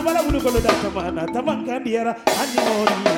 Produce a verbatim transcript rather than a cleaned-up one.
bala bulu kolo da tamana tabanka diara ani mori